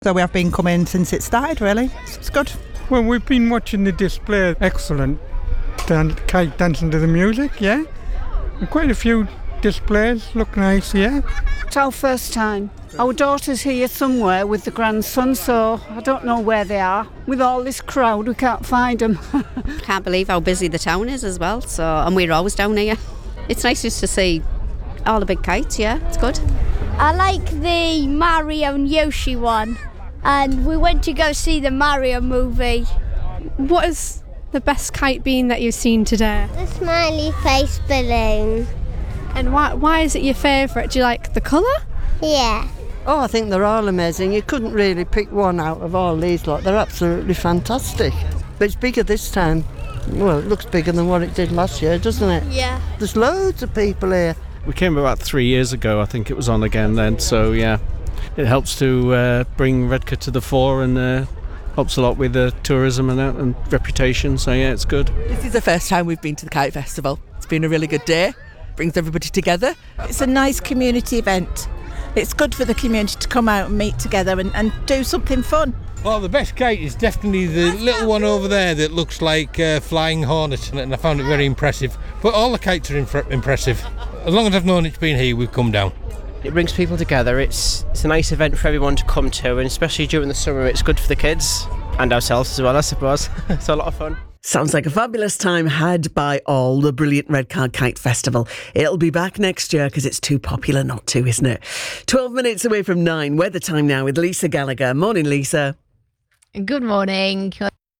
So we have been coming since it started, really. It's good. Well, we've been watching the display. Excellent. Kite dancing to the music, yeah. And quite a few displays. Look nice, yeah. It's our first time. Our daughter's here somewhere with the grandson, so I don't know where they are. With all this crowd, we can't find them. Can't believe how busy the town is as well. And we're always down here. It's nice just to see all the big kites, yeah. It's good. I like the Mario and Yoshi one. And we went to go see the Mario movie. What has the best kite been that you've seen today? The smiley face balloon. And why is it your favourite? Do you like the colour? Yeah. Oh, I think they're all amazing. You couldn't really pick one out of all these lot. They're absolutely fantastic. But it's bigger this time. Well, it looks bigger than what it did last year, doesn't it? Yeah. There's loads of people here. We came about 3 years ago, I think it was on again then, so yeah. It helps to bring Redcar to the fore and helps a lot with tourism and that and reputation, so yeah, it's good. This is the first time we've been to the Kite Festival. It's been a really good day, brings everybody together. It's a nice community event. It's good for the community to come out and meet together and do something fun. Well, the best kite is definitely the little one over there that looks like a flying hornet, and I found it very impressive. But all the kites are impressive. As long as I've known it's been here, we've come down. It brings people together. It's a nice event for everyone to come to, and especially during the summer, it's good for the kids and ourselves as well, I suppose. It's a lot of fun. Sounds like a fabulous time had by all, the brilliant Redcar Kite Festival. It'll be back next year because it's too popular not to, isn't it? 12 minutes away from 9, weather time now with Lisa Gallagher. Morning, Lisa. Good morning.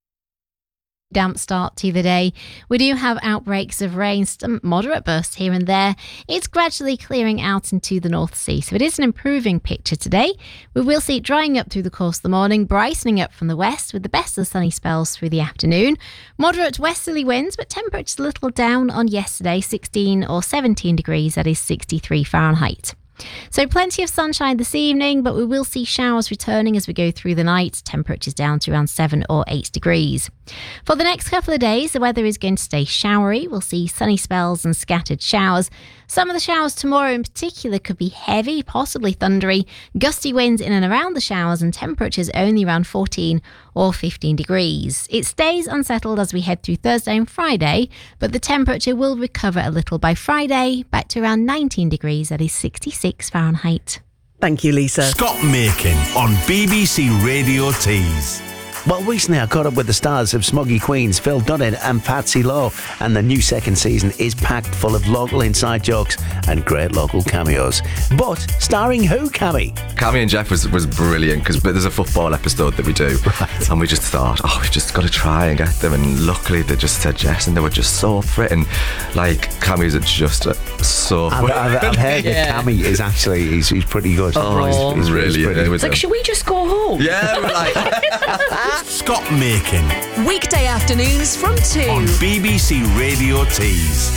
Damp start to the day. We do have outbreaks of rain, some moderate bursts here and there. It's gradually clearing out into the North Sea, so it is an improving picture today. We will see it drying up through the course of the morning, brightening up from the west with the best of the sunny spells through the afternoon. Moderate westerly winds, but temperatures a little down on yesterday, 16 or 17 degrees, that is 63 Fahrenheit. So plenty of sunshine this evening, but we will see showers returning as we go through the night. Temperatures down to around 7 or 8 degrees. For the next couple of days, the weather is going to stay showery. We'll see sunny spells and scattered showers. Some of the showers tomorrow in particular could be heavy, possibly thundery. Gusty winds in and around the showers and temperatures only around 14 or 15 degrees. It stays unsettled as we head through Thursday and Friday, but the temperature will recover a little by Friday, back to around 19 degrees, that is 66 Fahrenheit. Thank you, Lisa. Scott Makin on BBC Radio Tees. Well, recently I caught up with the stars of Smoggy Queens, Phil Dunne and Patsy Lowe, and the new second season is packed full of local inside jokes and great local cameos. But starring who, Cammy? Cammy and Jeff was brilliant, because there's a football episode that we do, right. And we just thought, we've just got to try and get them, and luckily they just said yes, and they were just so up for it, and like Cammy's just so I've heard that Cammy is actually, he's pretty good. He's really pretty good. Like, should we just go home? Yeah, we're like... Scott Makin. Weekday afternoons from 2 on BBC Radio Tees.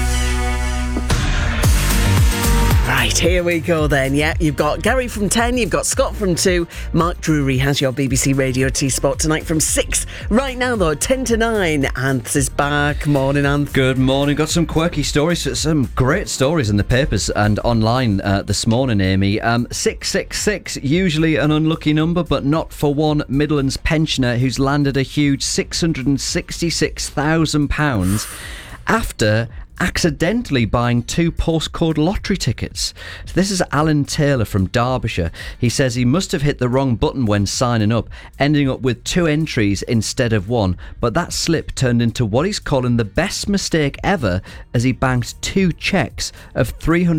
Right, here we go then. Yeah, you've got Gary from 10, you've got Scott from 2. Mark Drury has your BBC Radio Tea spot tonight from 6. Right now, though, 10 to 9. Anth is back. Morning, Anth. Good morning. Got some quirky stories, some great stories in the papers and online this morning, Amy. 666, usually an unlucky number, but not for one Midlands pensioner who's landed a huge £666,000 after accidentally buying 2 postcode lottery tickets. So this is Alan Taylor from Derbyshire. He says he must have hit the wrong button when signing up, ending up with 2 entries instead of 1, but that slip turned into what he's calling the best mistake ever, as he banked 2 cheques of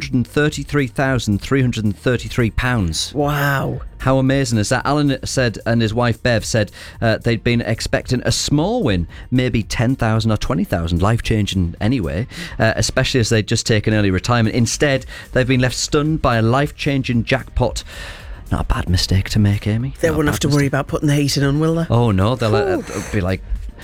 £333,333. Wow. How amazing is that? Alan said, and his wife Bev said, they'd been expecting a small win, maybe 10,000 or 20,000, life-changing anyway, especially as they'd just taken early retirement. Instead, they've been left stunned by a life-changing jackpot. Not a bad mistake to make, Amy. They won't have to worry about putting the heating on, will they? Oh no, they'll be like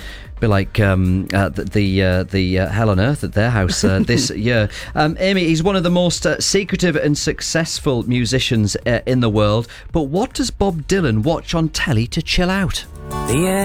the hell on earth at their house this year. Amy, he's one of the most secretive and successful musicians in the world. But what does Bob Dylan watch on telly to chill out?